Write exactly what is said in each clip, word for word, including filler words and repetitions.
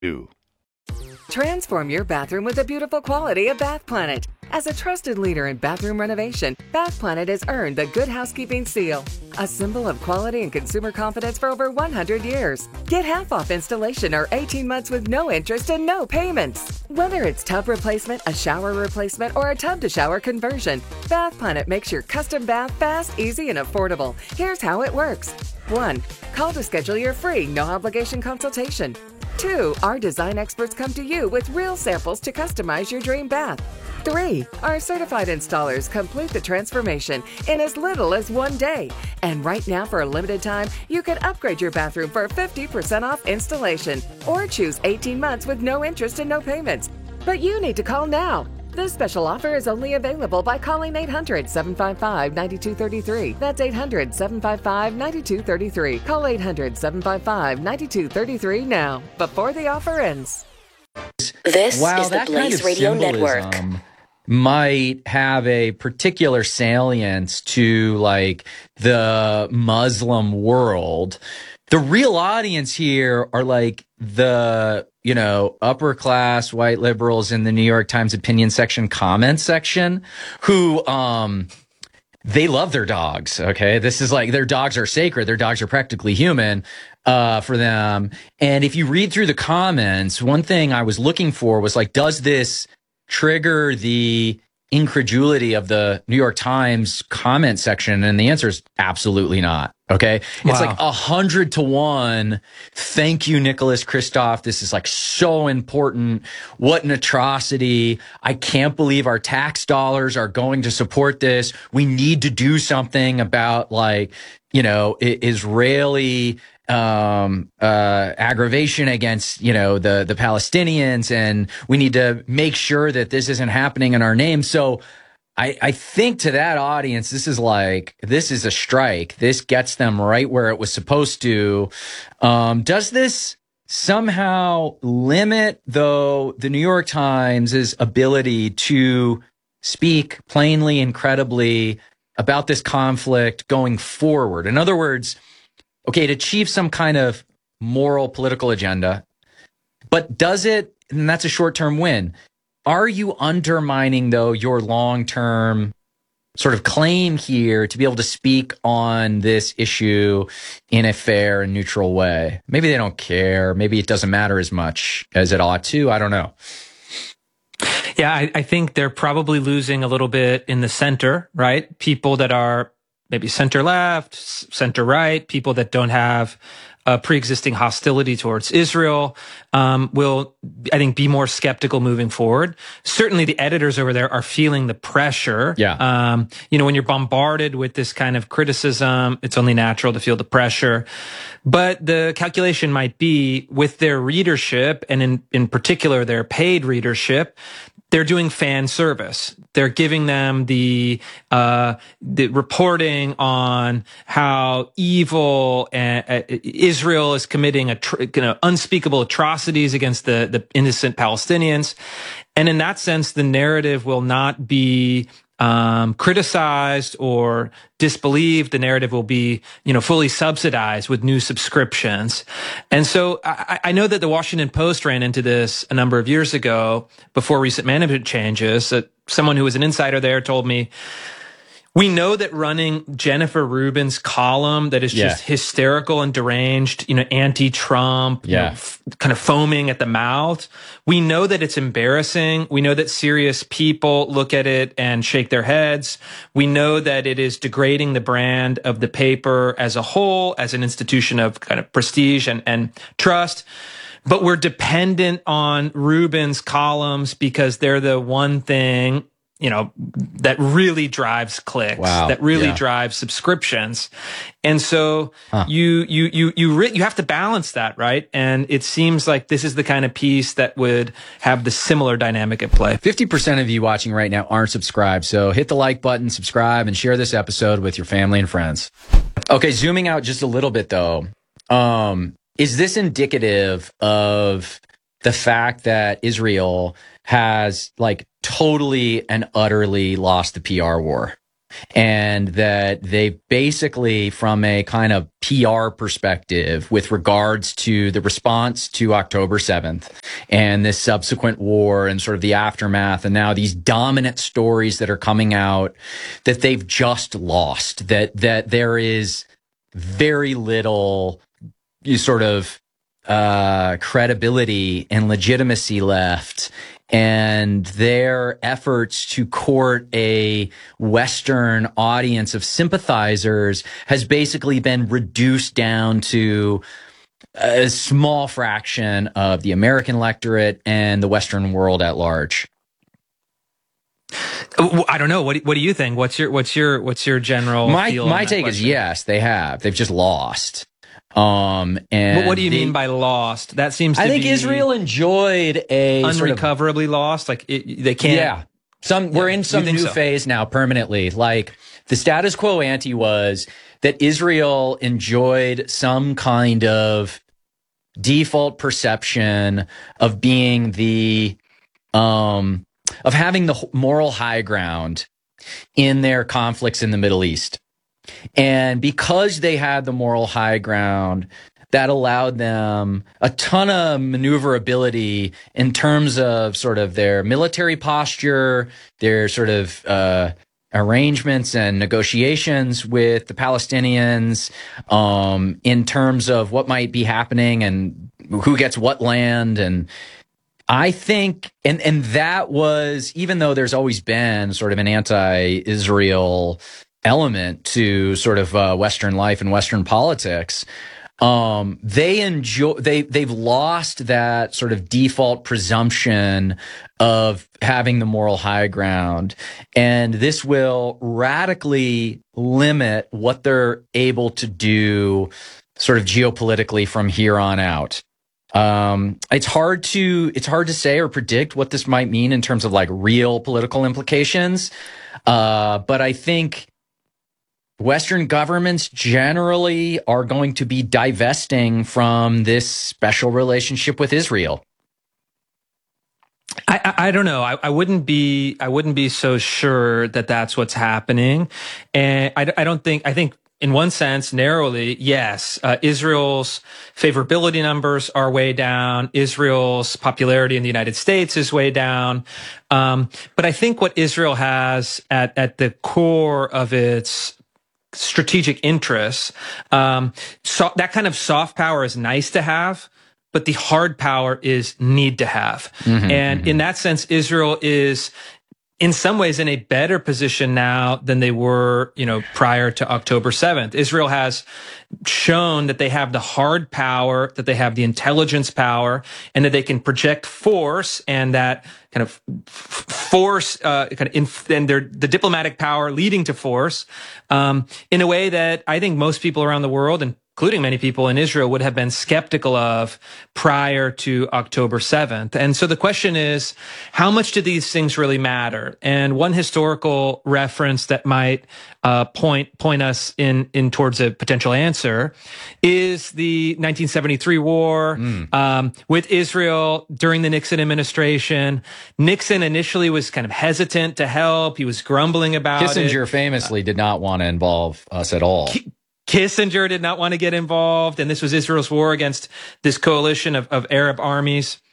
do. Transform your bathroom with the beautiful quality of Bath Planet. As a trusted leader in bathroom renovation, Bath Planet has earned the Good Housekeeping seal, a symbol of quality and consumer confidence for over one hundred years. Get half off installation or eighteen months with no interest and no payments. Whether it's tub replacement, a shower replacement, or a tub-to-shower conversion, Bath Planet makes your custom bath fast, easy, and affordable. Here's how it works. One, call to schedule your free, no-obligation consultation. Two, our design experts come to you with real samples to customize your dream bath. Three, our certified installers complete the transformation in as little as one day. And right now, for a limited time, you can upgrade your bathroom for fifty percent off installation or choose eighteen months with no interest and no payments. But you need to call now. This special offer is only available by calling eight hundred, seven five five, nine two three three. That's eight hundred, seven five five, nine two three three. Call eight hundred, seven five five, nine two three three now, before the offer ends. This wow, is the that Blaze kind of Radio symbolism Network. might have a particular salience to like the Muslim world. The real audience here are like the, you know, upper class white liberals in the New York Times opinion section, comment section, who, um, they love their dogs. Okay. This is like their dogs are sacred. Their dogs are practically human, uh, for them. And if you read through the comments, one thing I was looking for was like, does this trigger the incredulity of the New York Times comment section? And the answer is absolutely not. Okay. Wow. It's like a hundred to one. Thank you, Nicholas Kristof. This is like so important. What an atrocity. I can't believe our tax dollars are going to support this. We need to do something about like, you know, Israeli um uh aggravation against, you know, the the Palestinians, and we need to make sure that this isn't happening in our name. So I I think to that audience, this is like, this is a strike. This gets them right where it was supposed to. Um does this somehow limit, though, the New York Times' ability to speak plainly and credibly about this conflict going forward? In other words, okay, to achieve some kind of moral political agenda, but does it, and that's a short-term win, are you undermining, though, your long-term sort of claim here to be able to speak on this issue in a fair and neutral way? Maybe they don't care. Maybe it doesn't matter as much as it ought to. I don't know. Yeah, I, I think they're probably losing a little bit in the center, right? People that are maybe center left, center right, people that don't have a pre-existing hostility towards Israel, um, will, I think, be more skeptical moving forward. Certainly the editors over there are feeling the pressure. Yeah. Um, you know, when you're bombarded with this kind of criticism, it's only natural to feel the pressure. But the calculation might be with their readership, and in, in particular their paid readership, they're doing fan service. They're giving them the uh the reporting on how evil uh, uh, Israel is committing a tr- you know, unspeakable atrocities against the the innocent Palestinians, and in that sense, the narrative will not be um criticized or disbelieved. The narrative will be, you know, fully subsidized with new subscriptions. And so I, I know that the Washington Post ran into this a number of years ago before recent management changes. That someone who was an insider there told me, we know that running Jennifer Rubin's column that is Yeah. just hysterical and deranged, you know, anti-Trump, you Yeah. know, f- kind of foaming at the mouth. We know that it's embarrassing. We know that serious people look at it and shake their heads. We know that it is degrading the brand of the paper as a whole, as an institution of kind of prestige and, and trust. But we're dependent on Rubin's columns because they're the one thing, you know, that really drives clicks, Wow. that really Yeah. drives subscriptions. And so Huh. you, you, you, you, re- you have to balance that, right? And it seems like this is the kind of piece that would have the similar dynamic at play. fifty percent of you watching right now aren't subscribed. So hit the like button, subscribe, and share this episode with your family and friends. Okay, zooming out just a little bit, though. Um, is this indicative of the fact that Israel has like totally and utterly lost the P R war? and that they basically, from a kind of P R perspective with regards to the response to October seventh and this subsequent war and sort of the aftermath, and now these dominant stories that are coming out, that they've just lost, that that there is very little you sort of uh credibility and legitimacy left, and their efforts to court a Western audience of sympathizers has basically been reduced down to a small fraction of the American electorate and the Western world at large. I don't know. What do, what do you think? What's your what's your what's your general my feel my on that take question? is yes, they have. They've just lost. Um, and But what do you they, mean by lost? That seems to I think be Israel enjoyed a unrecoverably sort of, lost. Like it, they can't. Yeah. Some, we're Yeah. in You some think new so? phase now permanently. Like the status quo ante was that Israel enjoyed some kind of default perception of being the, um, of having the moral high ground in their conflicts in the Middle East. And because they had the moral high ground, that allowed them a ton of maneuverability in terms of sort of their military posture, their sort of uh, arrangements and negotiations with the Palestinians, um, in terms of what might be happening and who gets what land. And I think, and, and that was, even though there's always been sort of an anti-Israel element to sort of uh, Western life and Western politics, um, they enjoy, they, they've lost that sort of default presumption of having the moral high ground. And this will radically limit what they're able to do sort of geopolitically from here on out. Um, it's hard to, it's hard to say or predict what this might mean in terms of like real political implications. Uh, but I think Western governments generally are going to be divesting from this special relationship with Israel. I, I, I don't know. I, I wouldn't be. I wouldn't be so sure that that's what's happening. And I, I don't think. I think in one sense, narrowly, yes, uh, Israel's favorability numbers are way down. Israel's popularity in the United States is way down. Um, but I think what Israel has at at the core of its strategic interests, um, so that kind of soft power is nice to have, but the hard power is need to have. Mm-hmm, and mm-hmm. in that sense, Israel is in some ways in a better position now than they were, you know, prior to October seventh. Israel has shown that they have the hard power, that they have the intelligence power, and that they can project force, and that kind of f- force, uh, kind of, inf- and their, the diplomatic power leading to force, um, in a way that I think most people around the world, and including many people in Israel, would have been skeptical of prior to October seventh. And so the question is, how much do these things really matter? And one historical reference that might uh, point point us in in towards a potential answer is the nineteen seventy-three war mm. um, with Israel during the Nixon administration. Nixon initially was kind of hesitant to help. He was grumbling about Kissinger it. Kissinger famously did not want to involve us at all. K- Kissinger did not want to get involved, and this was Israel's war against this coalition of, of Arab armies.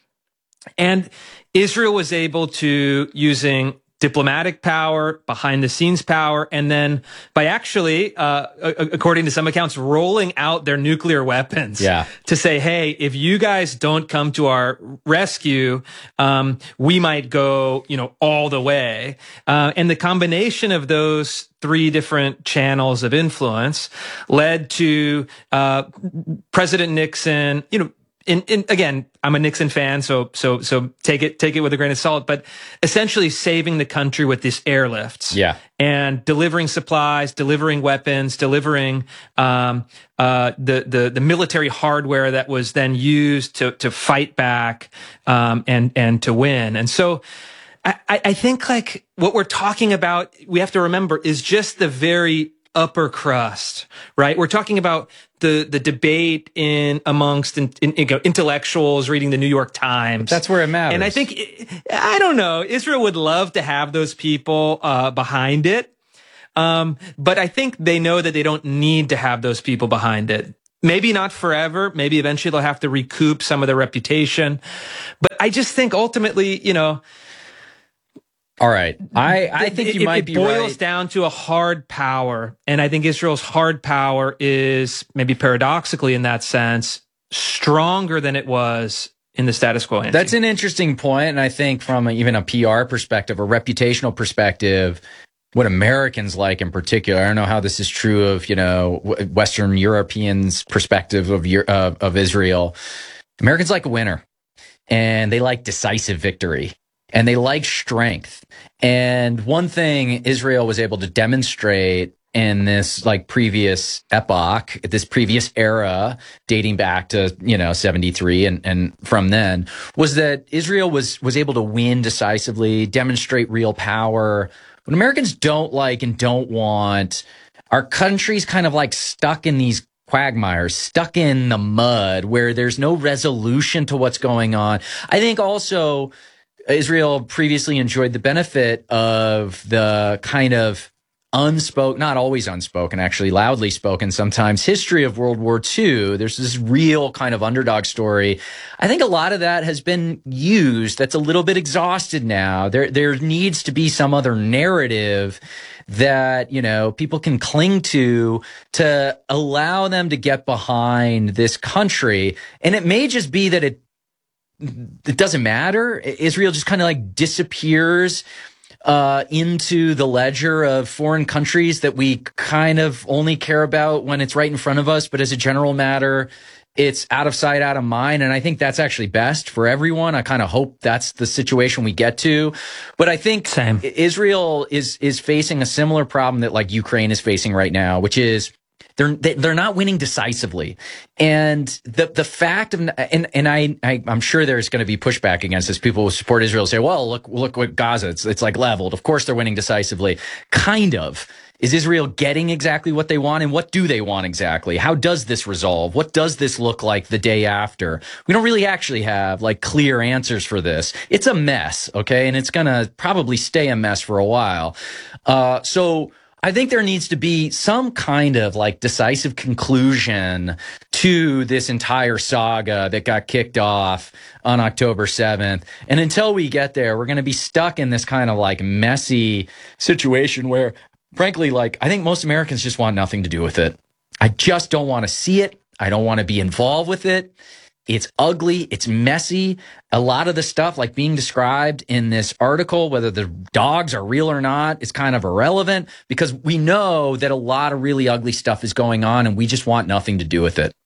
And Israel was able to, using diplomatic power, behind the scenes power, and then by actually, uh, according to some accounts, rolling out their nuclear weapons yeah. to say, hey, if you guys don't come to our rescue, um, we might go, you know, all the way. Uh, and the combination of those three different channels of influence led to, uh, President Nixon, you know, In, in, again, I'm a Nixon fan, so so so take it take it with a grain of salt. But essentially, saving the country with these airlifts, yeah, and delivering supplies, delivering weapons, delivering um, uh, the the the military hardware that was then used to to fight back um, and and to win. And so, I, I think like what we're talking about, we have to remember, is just the very upper crust, right? We're talking about the the debate in amongst in, in, you know, intellectuals reading the New York Times. That's where it matters. And I think, I don't know, Israel would love to have those people uh, behind it. Um, but I think they know that they don't need to have those people behind it. Maybe not forever. Maybe eventually they'll have to recoup some of their reputation. But I just think ultimately, you know, all right. I, I think you it, might it be boils right. boils down to a hard power. And I think Israel's hard power is, maybe paradoxically in that sense, stronger than it was in the status quo ante. That's an interesting point. And I think from a, even a P R perspective, a reputational perspective, what Americans like in particular, I don't know how this is true of, you know, Western Europeans' perspective of, of, of Israel. Americans like a winner, and they like decisive victory, and they like strength. And one thing Israel was able to demonstrate in this like previous epoch, this previous era, dating back to, you know, seventy-three and, and from then, was that Israel was, was able to win decisively, demonstrate real power. What Americans don't like and don't want, our country's kind of like stuck in these quagmires, stuck in the mud where there's no resolution to what's going on. I think also Israel previously enjoyed the benefit of the kind of unspoken, not always unspoken, actually loudly spoken sometimes, history of World War Two. There's this real kind of underdog story. I think a lot of that has been used. That's a little bit exhausted now. There, there needs to be some other narrative that, you know, people can cling to, to allow them to get behind this country. And it may just be that it, it doesn't matter. Israel just kind of like disappears uh, into the ledger of foreign countries that we kind of only care about when it's right in front of us. But as a general matter, it's out of sight, out of mind. And I think that's actually best for everyone. I kind of hope that's the situation we get to. But I think Same. Israel is, is facing a similar problem that like Ukraine is facing right now, which is They're they're not winning decisively, and the the fact of and and I, I I'm sure there's going to be pushback against this. People who support Israel say, "Well, look look what Gaza. It's it's like leveled. Of course they're winning decisively." Kind of. Is Israel getting exactly what they want, and what do they want exactly? How does this resolve? What does this look like the day after? We don't really actually have like clear answers for this. It's a mess, okay, and it's going to probably stay a mess for a while. Uh, so. I think there needs to be some kind of like decisive conclusion to this entire saga that got kicked off on October seventh. And until we get there, we're going to be stuck in this kind of like messy situation where, frankly, like I think most Americans just want nothing to do with it. I just don't want to see it. I don't want to be involved with it. It's ugly. It's messy. A lot of the stuff like being described in this article, whether the dogs are real or not, is kind of irrelevant because we know that a lot of really ugly stuff is going on and we just want nothing to do with it.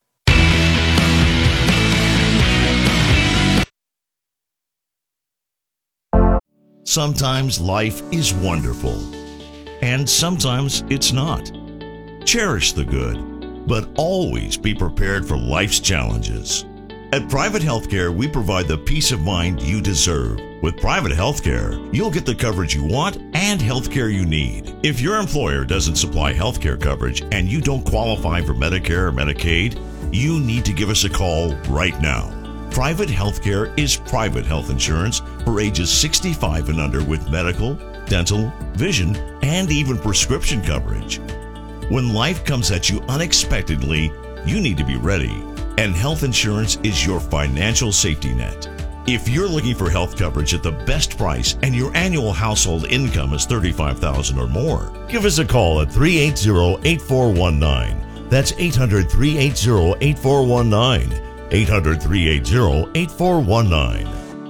Sometimes life is wonderful, and sometimes it's not. Cherish the good, but always be prepared for life's challenges. At Private Healthcare, we provide the peace of mind you deserve. With Private Healthcare, you'll get the coverage you want and healthcare you need. If your employer doesn't supply healthcare coverage and you don't qualify for Medicare or Medicaid, you need to give us a call right now. Private Healthcare is private health insurance for ages sixty-five and under with medical, dental, vision, and even prescription coverage. When life comes at you unexpectedly, you need to be ready. And health insurance is your financial safety net. If you're looking for health coverage at the best price and your annual household income is thirty-five thousand dollars or more, give us a call at three eight zero, eight four one nine. That's eight hundred, three eight zero, eight four one nine. eight hundred, three eight zero, eight four one nine.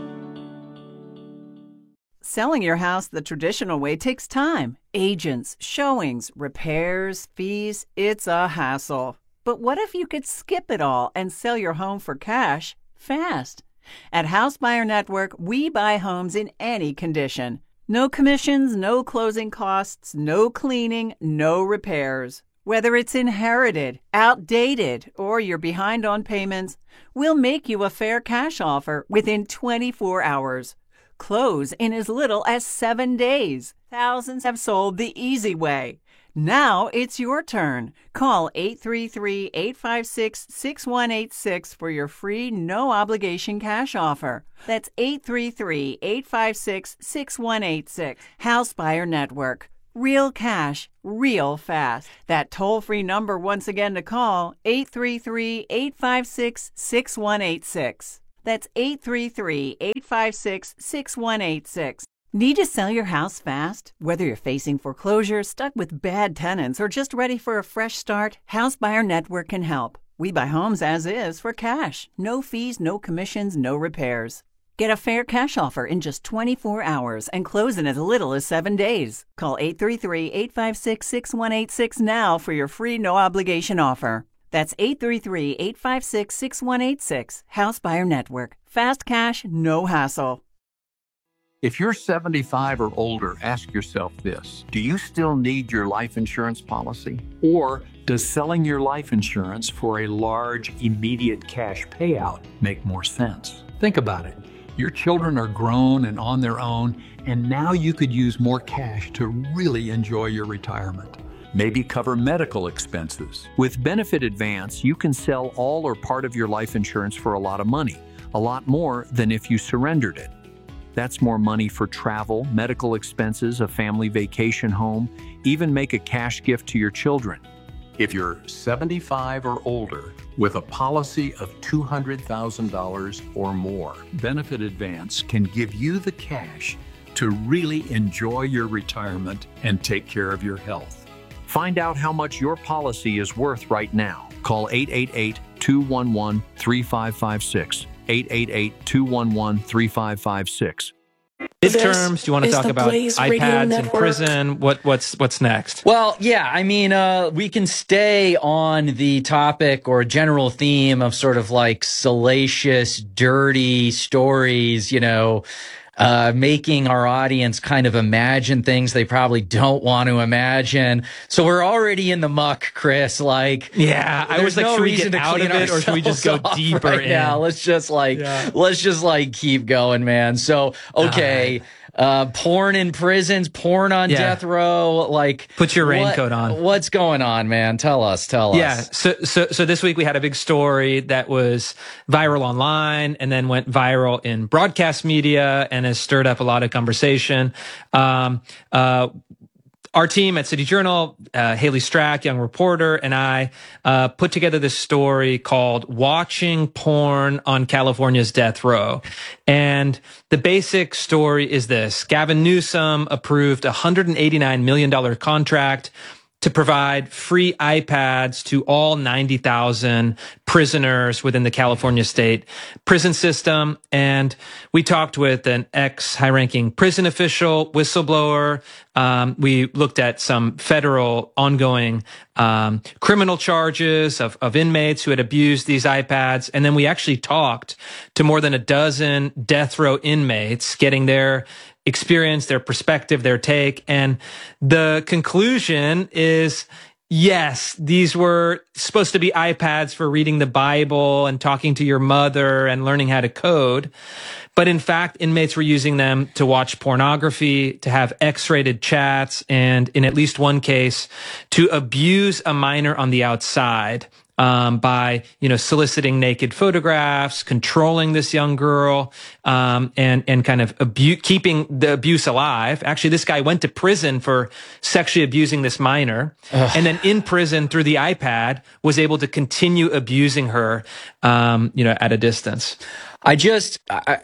Selling your house the traditional way takes time. Agents, showings, repairs, fees. It's a hassle. But what if you could skip it all and sell your home for cash fast? At House Buyer Network, we buy homes in any condition. No commissions, no closing costs, no cleaning, no repairs. Whether it's inherited, outdated, or you're behind on payments, we'll make you a fair cash offer within twenty-four hours. Close in as little as seven days. Thousands have sold the easy way. Now it's your turn. Call eight three three, eight five six, six one eight six for your free no-obligation cash offer. That's eight three three, eight five six, six one eight six. House Buyer Network. Real cash, real fast. That toll-free number once again to call, eight three three, eight five six, six one eight six. That's eight three three, eight five six, six one eight six. Need to sell your house fast? Whether you're facing foreclosure, stuck with bad tenants, or just ready for a fresh start, House Buyer Network can help. We buy homes as is for cash. No fees, no commissions, no repairs. Get a fair cash offer in just twenty-four hours and close in as little as seven days. Call eight three three, eight five six, six one eight six now for your free no-obligation offer. That's eight three three, eight five six, six one eight six. House Buyer Network. Fast cash, no hassle. If you're seventy-five or older, ask yourself this. Do you still need your life insurance policy? Or does selling your life insurance for a large, immediate cash payout make more sense? Think about it. Your children are grown and on their own, and now you could use more cash to really enjoy your retirement. Maybe cover medical expenses. With Benefit Advance, you can sell all or part of your life insurance for a lot of money, a lot more than if you surrendered it. That's more money for travel, medical expenses, a family vacation home, even make a cash gift to your children. If you're seventy-five or older with a policy of two hundred thousand dollars or more, Benefit Advance can give you the cash to really enjoy your retirement and take care of your health. Find out how much your policy is worth right now. Call eight eight eight, two one one, three five five six. eight eight eight, two one one, three five five six. Midterms, do you want to talk about iPads in prison? What what's what's next? Well, yeah, I mean, uh, we can stay on the topic or general theme of sort of like salacious, dirty stories, you know, uh, making our audience kind of imagine things they probably don't want to imagine. So we're already in the muck, Chris. Like, yeah, I was like, no should we get to out of it or should we just go deeper right in? Yeah, let's just like, yeah. let's just like keep going, man. So, okay. Right. Uh, porn in prisons, porn on yeah. death row. Like, put your what, raincoat on. What's going on, man? Tell us, tell yeah. us. Yeah. So, so, so this week we had a big story that was viral online and then went viral in broadcast media and has stirred up a lot of conversation. Um, uh, Our team at City Journal, uh, Haley Strack, young reporter, and I uh, put together this story called Watching Porn on California's Death Row. And the basic story is this. Gavin Newsom approved a one hundred eighty-nine million dollars contract to provide free iPads to all ninety thousand prisoners within the California state prison system. And we talked with an ex-high-ranking prison official, whistleblower. Um, we looked at some federal ongoing um, criminal charges of, of inmates who had abused these iPads. And then we actually talked to more than a dozen death row inmates, getting their experience, their perspective, their take. And the conclusion is, yes, these were supposed to be iPads for reading the Bible and talking to your mother and learning how to code. But in fact, inmates were using them to watch pornography, to have X-rated chats, and in at least one case, to abuse a minor on the outside. Um, by, you know, soliciting naked photographs, controlling this young girl, um, and, and kind of abu- keeping the abuse alive. Actually, this guy went to prison for sexually abusing this minor. Ugh. And then in prison through the iPad was able to continue abusing her, um, you know, at a distance. I just, I,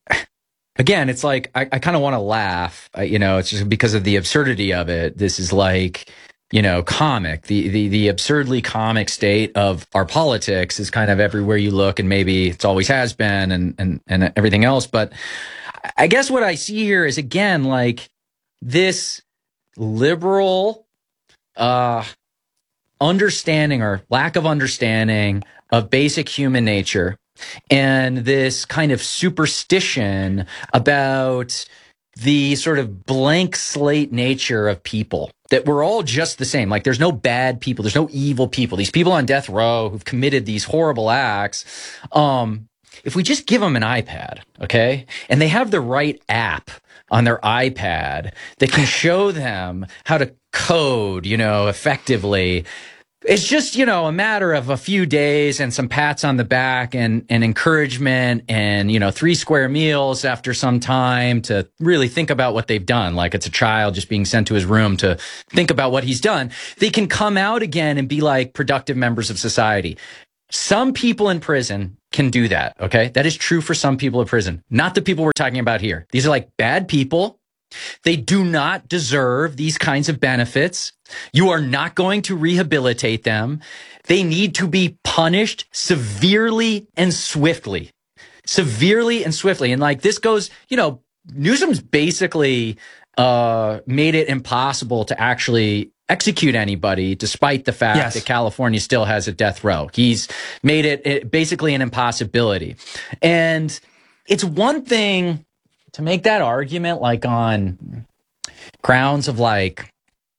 again, it's like, I, I kind of want to laugh, I, you know, it's just because of the absurdity of it. This is like, you know, comic, the, the, the absurdly comic state of our politics is kind of everywhere you look, and maybe it's always has been, and, and, and everything else. But I guess what I see here is, again, like this liberal, uh, understanding or lack of understanding of basic human nature, and this kind of superstition about the sort of blank slate nature of people, that we're all just the same. Like, there's no bad people. There's no evil people. These people on death row who've committed these horrible acts. Um, if we just give them an iPad, okay, and they have the right app on their iPad that can show them how to code, you know, effectively, It's just, you know, a matter of a few days and some pats on the back and, and encouragement and, you know, three square meals after some time to really think about what they've done. Like it's a child just being sent to his room to think about what he's done. They can come out again and be like productive members of society. Some people in prison can do that. Okay. That is true for some people in prison, not the people we're talking about here. These are like bad people. They do not deserve these kinds of benefits. You are not going to rehabilitate them. They need to be punished severely and swiftly. Severely and swiftly. And like this goes, you know, Newsom's basically uh made it impossible to actually execute anybody despite the fact yes. that California still has a death row. He's made it, it basically an impossibility. And it's one thing to make that argument like on grounds of like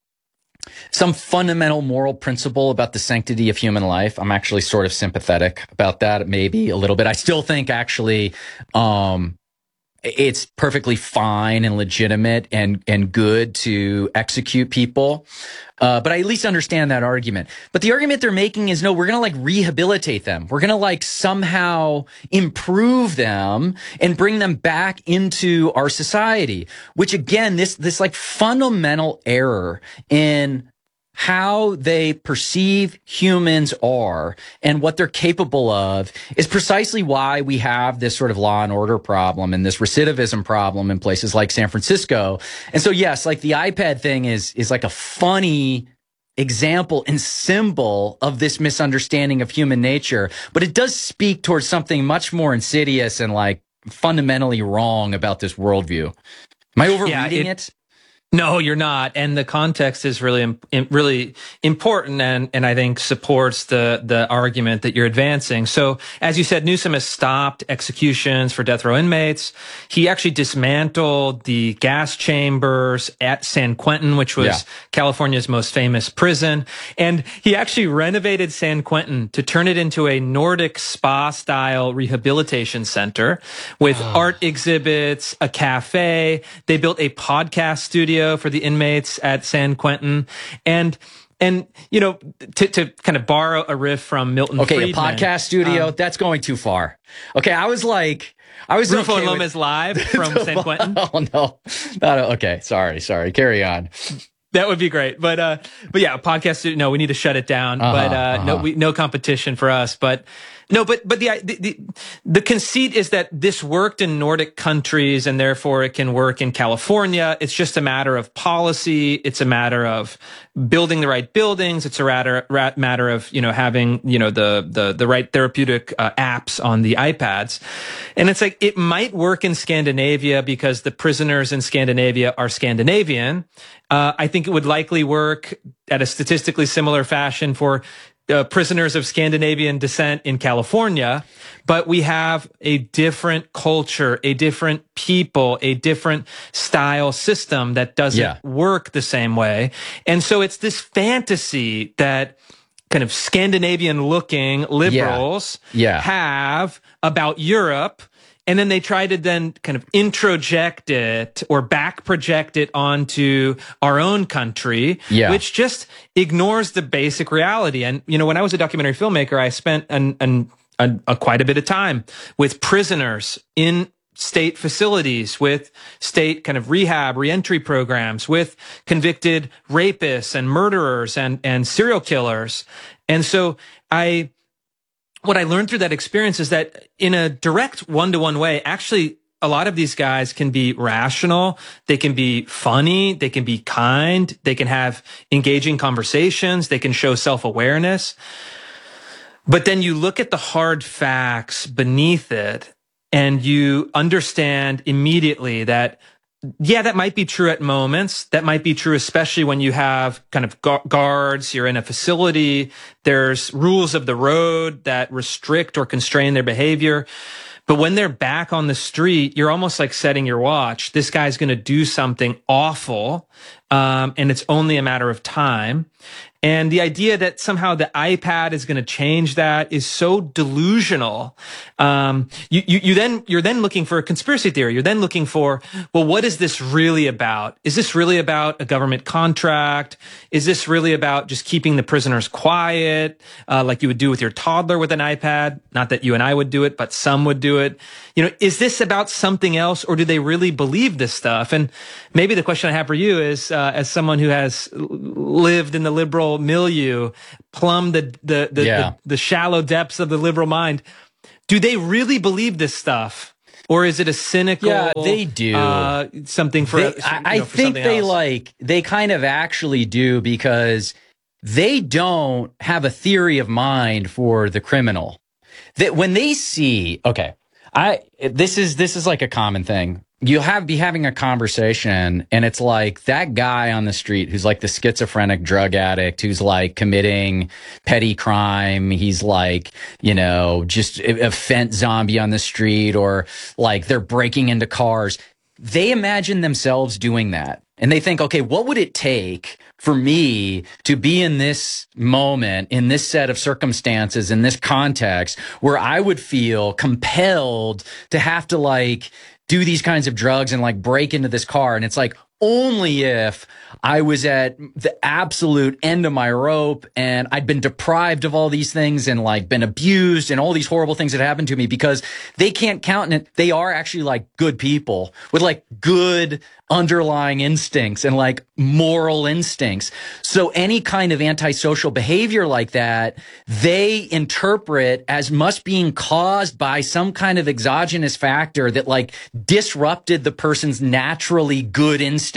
some fundamental moral principle about the sanctity of human life. I'm actually sort of sympathetic about that, maybe a little bit. I still think actually um it's perfectly fine and legitimate and and good to execute people. Uh, but I at least understand that argument. But the argument they're making is, no, we're going to like rehabilitate them. We're going to like somehow improve them and bring them back into our society, which again, this, this like fundamental error in how they perceive humans are and what they're capable of is precisely why we have this sort of law and order problem and this recidivism problem in places like San Francisco. And so, yes, like the iPad thing is, is like a funny example and symbol of this misunderstanding of human nature, but it does speak towards something much more insidious and like fundamentally wrong about this worldview. Am I overreading yeah, it? it? No, you're not. And the context is really, really important and, and I think supports the, the argument that you're advancing. So as you said, Newsom has stopped executions for death row inmates. He actually dismantled the gas chambers at San Quentin, which was yeah. California's most famous prison. And he actually renovated San Quentin to turn it into a Nordic spa style rehabilitation center with oh. art exhibits, a cafe. They built a podcast studio for the inmates at San Quentin. And, and, you know, to, to kind of borrow a riff from Milton okay, Friedman. Okay, a podcast studio, um, that's going too far. Okay, I was like, I was Rufo okay and Lopez with... live from San Quentin. Oh, no. Not a, okay, sorry, sorry. Carry on. That would be great. But, uh, but yeah, podcast studio, no, we need to shut it down. Uh-huh, but, uh, uh-huh. no, we, no competition for us. But, no, but, but the, the, the, the conceit is that this worked in Nordic countries and therefore it can work in California. It's just a matter of policy. It's a matter of building the right buildings. It's a matter, matter of, you know, having, you know, the, the, the right therapeutic uh, apps on the iPads. And it's like, it might work in Scandinavia because the prisoners in Scandinavia are Scandinavian. Uh, I think it would likely work at a statistically similar fashion for Uh, prisoners of Scandinavian descent in California, but we have a different culture, a different people, a different style system that doesn't yeah. work the same way. And so it's this fantasy that kind of Scandinavian looking liberals yeah. Yeah. have about Europe. And then they try to then kind of introject it or back project it onto our own country, yeah. which just ignores the basic reality. And, you know, when I was a documentary filmmaker, I spent an, an, a, a quite a bit of time with prisoners in state facilities, with state kind of rehab, reentry programs, with convicted rapists and murderers and, and serial killers. And so I... What I learned through that experience is that in a direct one-to-one way, actually, a lot of these guys can be rational. They can be funny. They can be kind. They can have engaging conversations. They can show self-awareness. But then you look at the hard facts beneath it and you understand immediately that yeah, that might be true at moments. That might be true, especially when you have kind of gu- guards, you're in a facility, there's rules of the road that restrict or constrain their behavior. But when they're back on the street, you're almost like setting your watch. This guy's going to do something awful, um, and it's only a matter of time. And the idea that somehow the iPad is going to change that is so delusional. Um, you, you, you then, you're then looking for a conspiracy theory. You're then looking for, well, what is this really about? Is this really about a government contract? Is this really about just keeping the prisoners quiet, uh, like you would do with your toddler with an iPad? Not that you and I would do it, but some would do it. You know, is this about something else, or do they really believe this stuff? And maybe the question I have for you is, uh, as someone who has lived in the liberal milieu, plumbed the the the, yeah. the the shallow depths of the liberal mind, do they really believe this stuff, or is it a cynical? Yeah, they do uh, something for. They, you know, I for think they else. like they kind of actually do, because they don't have a theory of mind for the criminal. That when they see, okay, I this is this is like a common thing. You'll have be having a conversation, and it's like that guy on the street who's like the schizophrenic drug addict who's like committing petty crime. He's like, you know, just a, a fent zombie on the street, or like they're breaking into cars. They imagine themselves doing that. And they think, okay, what would it take for me to be in this moment, in this set of circumstances, in this context, where I would feel compelled to have to like do these kinds of drugs and like break into this car? And it's like, only if I was at the absolute end of my rope and I'd been deprived of all these things and like been abused and all these horrible things that happened to me, because they can't count it. They are actually like good people with like good underlying instincts and like moral instincts. So any kind of antisocial behavior like that, they interpret as must being caused by some kind of exogenous factor that like disrupted the person's naturally good instincts.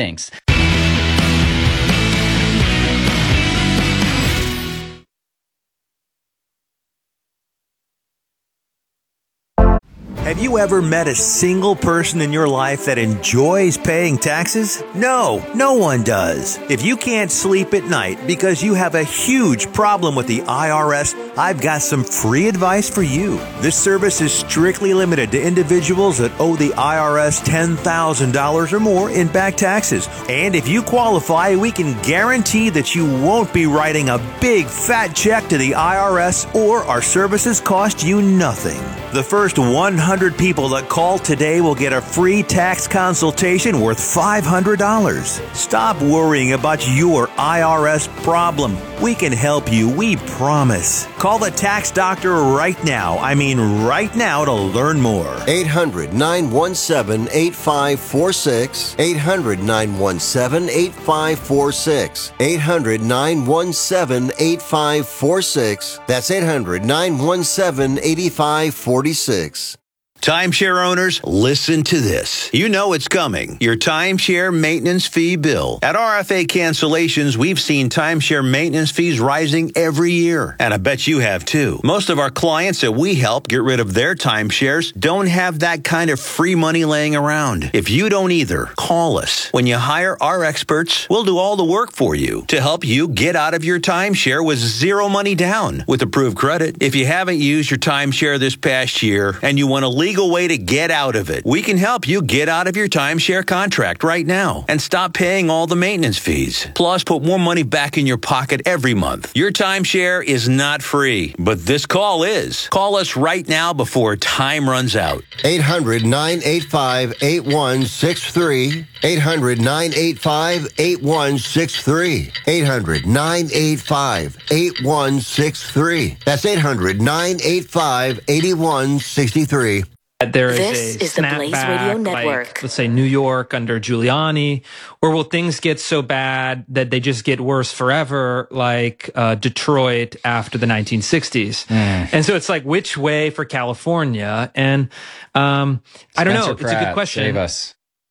Have you ever met a single person in your life that enjoys paying taxes? No, no one does. If you can't sleep at night because you have a huge problem with the I R S, I've got some free advice for you. This service is strictly limited to individuals that owe the I R S ten thousand dollars or more in back taxes. And if you qualify, we can guarantee that you won't be writing a big fat check to the I R S, or our services cost you nothing. The first one hundred people that call today will get a free tax consultation worth five hundred dollars. Stop worrying about your I R S problem. We can help you, we promise. Call the tax doctor right now. I mean right now to learn more. eight hundred, nine one seven, eight five four six. eight hundred, nine one seven, eight five four six. eight hundred, nine one seven, eight five four six. That's eight hundred, nine one seven, eight five four six. Timeshare owners, listen to this. You know it's coming. Your timeshare maintenance fee bill. At R F A Cancellations, we've seen timeshare maintenance fees rising every year. And I bet you have too. Most of our clients that we help get rid of their timeshares don't have that kind of free money laying around. If you don't either, call us. When you hire our experts, we'll do all the work for you to help you get out of your timeshare with zero money down with approved credit. If you haven't used your timeshare this past year and you want to leave legal way to get out of it, we can help you get out of your timeshare contract right now and stop paying all the maintenance fees. Plus, put more money back in your pocket every month. Your timeshare is not free, but this call is. Call us right now before time runs out. eight hundred, nine eight five, eight one six three. eight hundred, nine eight five, eight one six three. eight hundred, nine eight five, eight one six three. That's eight hundred, nine eight five, eight one six three. There is this a is the Blaze snapback, Radio Network. like, let's say New York under Giuliani, or will things get so bad that they just get worse forever, like uh, Detroit after the nineteen sixties? Mm. And so it's like, which way for California? And um, I don't know. Spencer It's Pratt, a good question. Save us.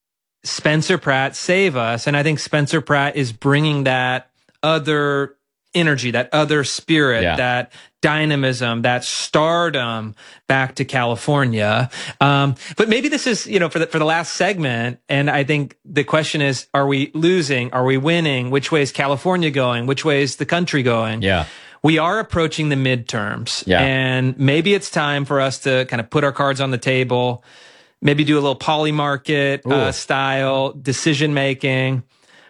Spencer Pratt, save us. And I think Spencer Pratt is bringing that other energy, that other spirit, yeah. that dynamism, that stardom back to California. Um, but maybe this is, you know, for the, for the last segment. And I think the question is, are we losing? Are we winning? Which way is California going? Which way is the country going? Yeah. We are approaching the midterms. Yeah. And maybe it's time for us to kind of put our cards on the table, maybe do a little poly market uh, style decision making.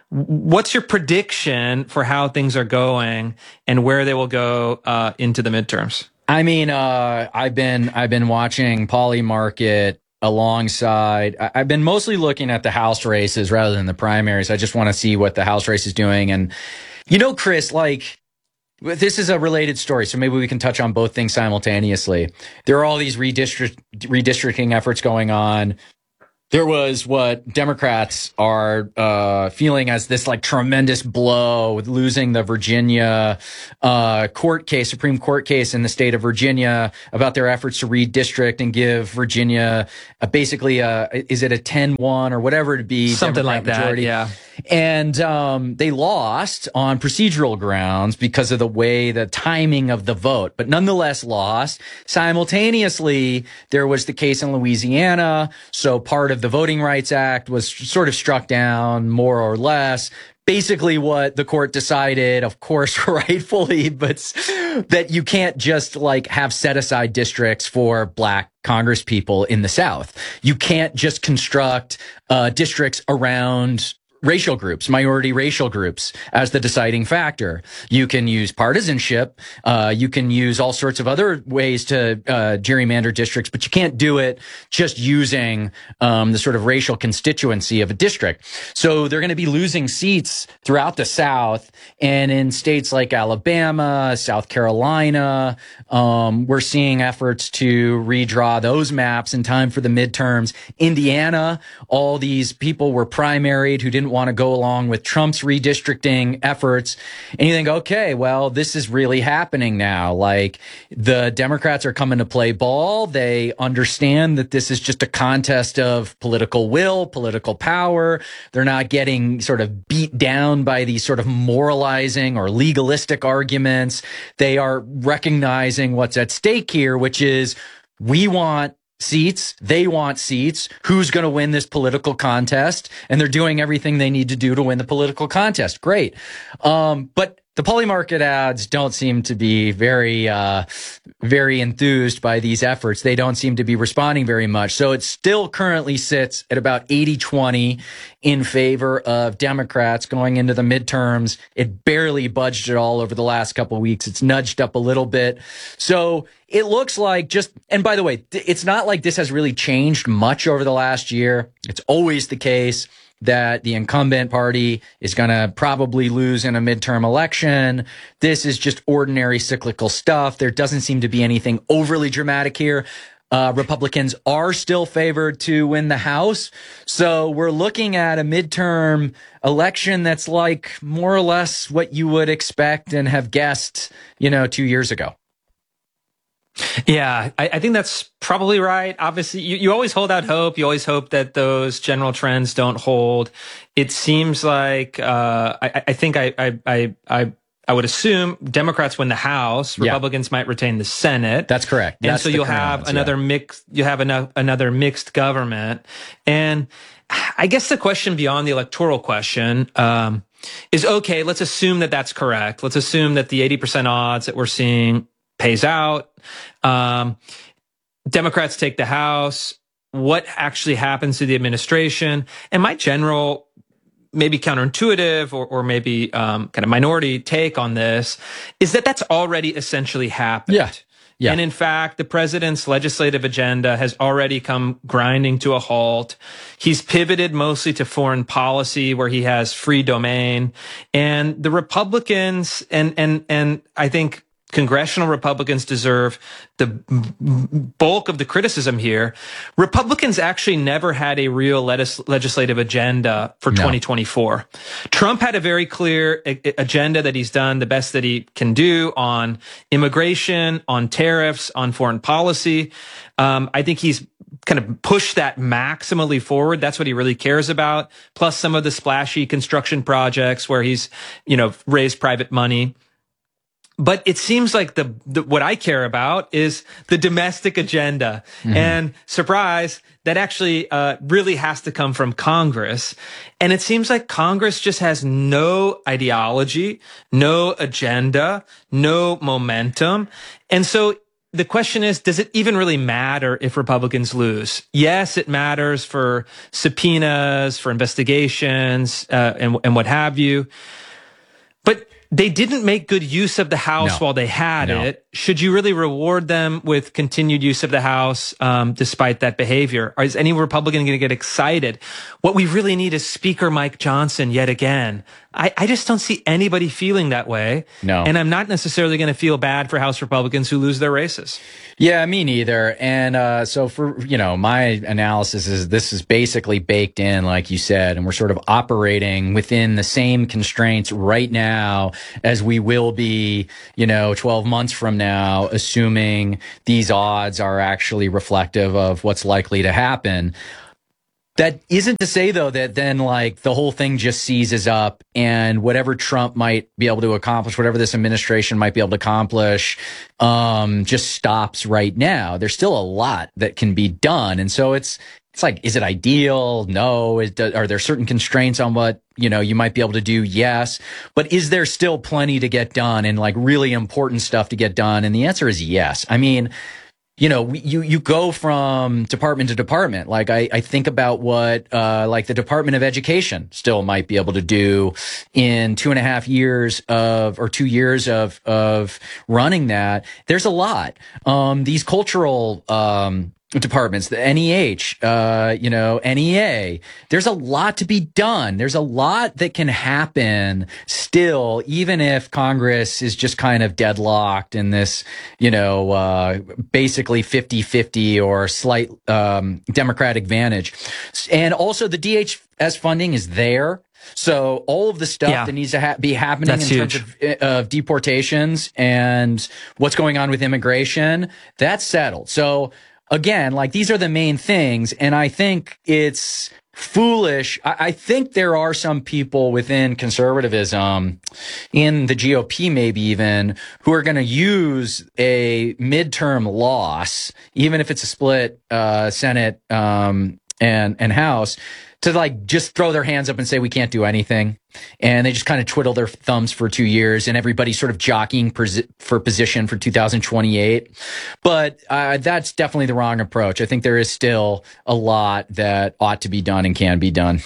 what's your prediction for how things are going and where they will go uh, into the midterms? I mean, uh, I've been I've been watching Polymarket alongside. I've been mostly looking at the House races rather than the primaries. I just want to see what the House race is doing. And, you know, Chris, like, this is a related story, so maybe we can touch on both things simultaneously. There are all these redistrict, redistricting efforts going on. There was what Democrats are uh feeling as this like tremendous blow with losing the Virginia uh court case, Supreme Court case in the state of Virginia about their efforts to redistrict and give Virginia a, basically a, is it a ten one or whatever it be? Something Democrat like majority. that, yeah. And um they lost on procedural grounds because of the way the timing of the vote, but nonetheless lost. Simultaneously, there was the case in Louisiana, so part of the Voting Rights Act was sort of struck down more or less. Basically what the court decided, of course, rightfully, but that you can't just like have set aside districts for black Congress people in the South. You can't just construct uh, districts around racial groups, minority racial groups as the deciding factor. You can use partisanship. Uh, you can use all sorts of other ways to uh, gerrymander districts, but you can't do it just using um, the sort of racial constituency of a district. So they're going to be losing seats throughout the South, and in states like Alabama, South Carolina, um, we're seeing efforts to redraw those maps in time for the midterms. Indiana, all these people were primaried who didn't want to go along with Trump's redistricting efforts. And you think, okay, well, this is really happening now. Like, the Democrats are coming to play ball. They understand that this is just a contest of political will, political power. They're not getting sort of beat down by these sort of moralizing or legalistic arguments. They are recognizing what's at stake here, which is we want seats. They want seats. Who's going to win this political contest? And they're doing everything they need to do to win the political contest. Great. Um, but the Polymarket ads don't seem to be very, uh, very enthused by these efforts. They don't seem to be responding very much. So it still currently sits at about eighty twenty in favor of Democrats going into the midterms. It barely budged at all over the last couple of weeks. It's nudged up a little bit. So it looks like just, and by the way, it's not like this has really changed much over the last year. It's always the case that the incumbent party is going to probably lose in a midterm election. This is just ordinary cyclical stuff. There doesn't seem to be anything overly dramatic here. Uh, Republicans are still favored to win the House. So we're looking at a midterm election that's like more or less what you would expect and have guessed, you know, two years ago. Yeah, I, I think that's probably right. Obviously, you, you always hold out hope. You always hope that those general trends don't hold. It seems like uh, I, I think I, I I I would assume Democrats win the House. Republicans yeah. might retain the Senate. That's correct. And That's so you'll have ones, another yeah. mix. You have another another mixed government. And I guess the question beyond the electoral question um, is, okay, let's assume that that's correct. Let's assume that the eighty percent odds that we're seeing pays out. Um, Democrats take the House. What actually happens to the administration? And my general, maybe counterintuitive or, or maybe um, kind of minority take on this is that that's already essentially happened. Yeah. Yeah. And in fact, the president's legislative agenda has already come grinding to a halt. He's pivoted mostly to foreign policy where he has free domain. And the Republicans and, and, and I think congressional Republicans deserve the bulk of the criticism here. Republicans actually never had a real legis- legislative agenda for no. twenty twenty-four. Trump had a very clear a- agenda that he's done the best that he can do on immigration, on tariffs, on foreign policy. Um, I think he's kind of pushed that maximally forward. That's what he really cares about. Plus some of the splashy construction projects where he's, you know, raised private money. But it seems like the, the what I care about is the domestic agenda. Mm-hmm. And surprise, that actually uh really has to come from Congress. And it seems like Congress just has no ideology, no agenda, no momentum. And so the question is, does it even really matter if Republicans lose? Yes, it matters for subpoenas, for investigations, uh, and, and what have you. But they didn't make good use of the House No. while they had No. it. Should you really reward them with continued use of the House um, despite that behavior? Or is any Republican going to get excited? What we really need is Speaker Mike Johnson yet again. I, I just don't see anybody feeling that way. No. And I'm not necessarily going to feel bad for House Republicans who lose their races. Yeah, me neither. And uh, so for, you know, my analysis is this is basically baked in, like you said, and we're sort of operating within the same constraints right now as we will be, you know, twelve months from now, assuming these odds are actually reflective of what's likely to happen. That isn't to say, though, that then, like, the whole thing just seizes up and whatever Trump might be able to accomplish, whatever this administration might be able to accomplish, um, just stops right now. There's still a lot that can be done. And so it's, it's like, is it ideal? No. Is, are there certain constraints on what, you know, you might be able to do? Yes. But is there still plenty to get done and, like, really important stuff to get done? And the answer is yes. I mean, you know, you, you go from department to department. Like I, I think about what, uh, like the Department of Education still might be able to do in two and a half years of, or two years of, of running that. There's a lot. Um, these cultural, um, departments, the N E H, uh, you know, N E A. There's a lot to be done. There's a lot that can happen still, even if Congress is just kind of deadlocked in this, you know, uh, basically fifty-fifty or slight, um, Democratic advantage. And also the D H S funding is there. So all of the stuff Yeah. that needs to ha- be happening That's in huge. terms of, of deportations and what's going on with immigration, that's settled. So again, like these are the main things. And I think it's foolish. I, I think there are some people within conservatism, in the G O P maybe even, who are going to use a midterm loss, even if it's a split uh, Senate um, and and House, to like just throw their hands up and say we can't do anything. And they just kind of twiddle their thumbs for two years and everybody's sort of jockeying pers- for position for two thousand twenty-eight. But uh, that's definitely the wrong approach. I think there is still a lot that ought to be done and can be done.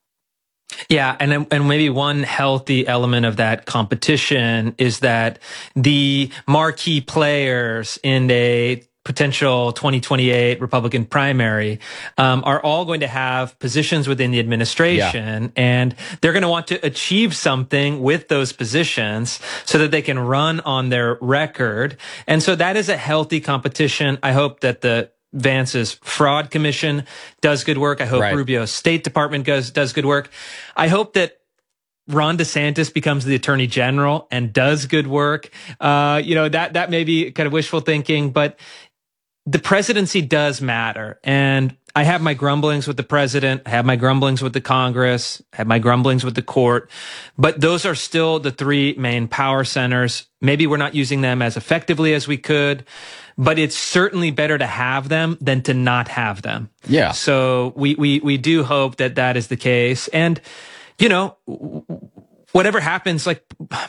Yeah, and and maybe one healthy element of that competition is that the marquee players in a potential twenty twenty-eight Republican primary um, are all going to have positions within the administration, yeah. and they're going to want to achieve something with those positions so that they can run on their record. And so that is a healthy competition. I hope that the Vance's fraud commission does good work. I hope right. Rubio's State Department goes, does good work. I hope that Ron DeSantis becomes the attorney general and does good work. Uh, you know, that, that may be kind of wishful thinking, but the presidency does matter. And I have my grumblings with the president. I have my grumblings with the Congress. I have my grumblings with the court. But those are still the three main power centers. Maybe we're not using them as effectively as we could, but it's certainly better to have them than to not have them. Yeah. So we, we, we do hope that that is the case. And, you know, whatever happens, like,